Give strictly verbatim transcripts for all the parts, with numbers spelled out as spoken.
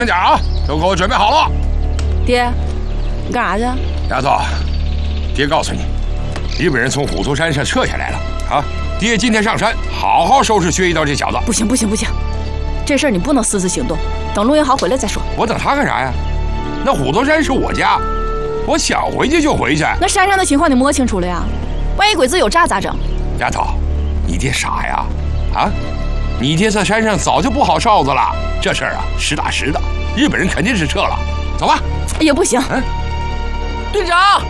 点啊，都给我准备好了。 爹，你干啥去？ 丫头，爹告诉你，日本人从虎头山上撤下来了啊！爹今天上山，好好收拾薛一刀这小子。 不行不行不行，这事儿你不能私自行动，等陆云豪回来再说。 我等他干啥呀？那虎头山是我家，我想回去就回去。 那山上的情况你摸清楚了呀？万一鬼子有诈咋整？ 丫头，你爹傻呀？啊？你爹在山上早就布好哨子了，这事儿啊实打实的，日本人肯定是撤了。走吧。 哎呀，不行！ 嗯， 队长，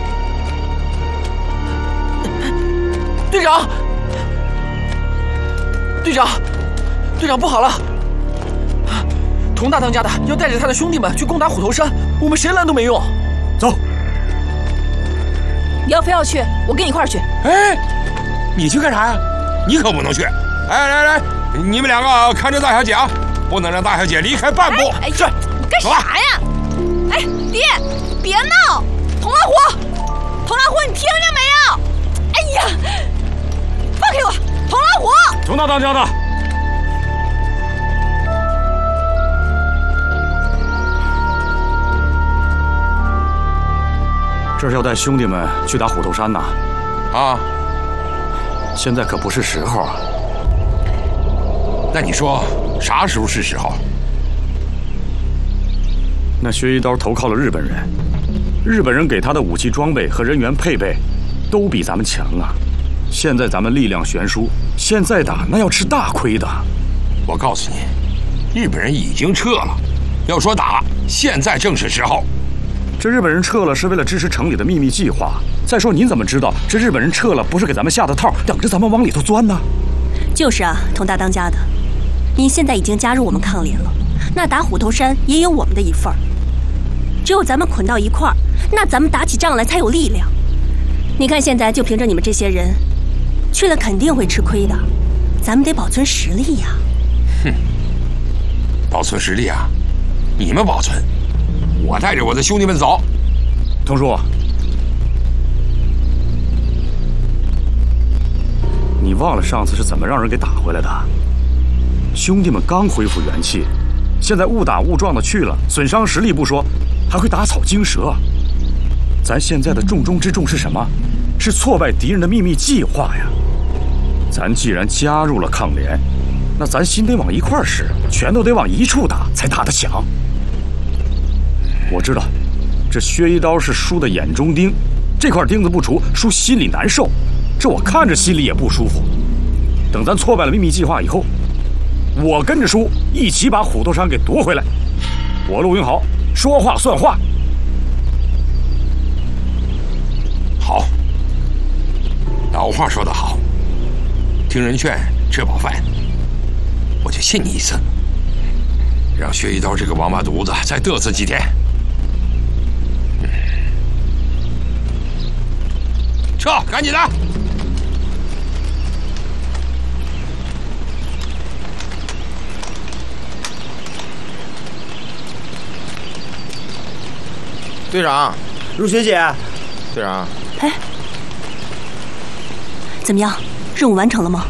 队长，队长，队长，不好了！佟大当家的要带着他的兄弟们去攻打虎头山，我们谁拦都没用。 走。 你要非要去，我跟你一块儿去。 哎，你去干啥呀？你可不能去！哎，来来，你们两个看着大小姐啊，不能让大小姐离开半步。 哎，是，干啥呀？哎，爹，别闹！佟老虎，佟老虎，你听见没有？哎呀，放开我！佟老虎， 佟大当家的。这是要带兄弟们去打虎头山呐！ 啊， 现在可不是时候啊！ 那你说啥时候是时候？ 那薛一刀投靠了日本人，日本人给他的武器装备和人员配备都比咱们强啊！现在咱们力量悬殊，现在打那要吃大亏的。 我告诉你，日本人已经撤了，要说打，现在正是时候。 这日本人撤了是为了支持城里的秘密计划。再说您怎么知道这日本人撤了不是给咱们下的套，等着咱们往里头钻呢？ 就是啊，佟大当家的，您现在已经加入我们抗联了，那打虎头山也有我们的一份儿。只有咱们捆到一块儿，那咱们打起仗来才有力量。你看现在就凭着你们这些人，去了肯定会吃亏的，咱们得保存实力呀。 哼，保存实力啊？你们保存？我带着我的兄弟们走。 佟叔，你忘了上次是怎么让人给打回来的？兄弟们刚恢复元气，现在误打误撞的去了，损伤实力不说，还会打草惊蛇。咱现在的重中之重是什么？是挫败敌人的秘密计划呀！咱既然加入了抗联，那咱心得往一块儿使，全都得往一处打，才打得响。我知道，这薛一刀是输的眼中钉，这块钉子不除，输心里难受，这我看着心里也不舒服。等咱挫败了秘密计划以后，我跟着叔一起把虎头山给夺回来。我陆云豪说话算话。 好，老话说得好，听人劝，吃饱饭。我就信你一次，让薛一刀这个王八犊子再嘚瑟几天。撤，赶紧的！ 队长， 陆学姐， 队长， 哎，怎么样？任务完成了吗？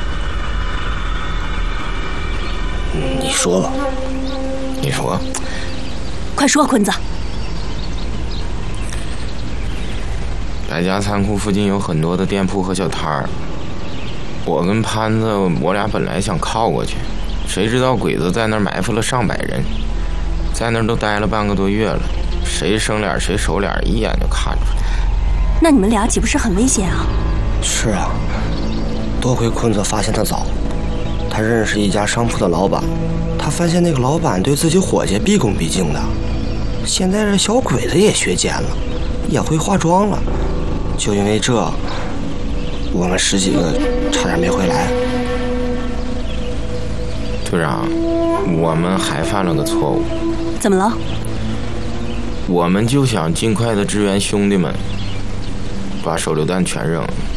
你说吧， 你说， 快说，坤子。 百家仓库附近有很多的店铺和小摊儿，我跟潘子，我俩本来想靠过去，谁知道鬼子在那儿埋伏了上百人，在那儿都待了半个多月了，谁生脸谁熟脸一眼就看出来。 那你们俩岂不是很危险啊？ 是啊，多亏坤子发现他早，他认识一家商铺的老板，他发现那个老板对自己伙计毕恭毕敬的，现在这小鬼子也学奸了，也会化妆了。就因为这，我们十几个差点没回来。 队长，我们还犯了个错误。 怎么了？ 我们就想尽快的支援兄弟们，把手榴弹全扔了。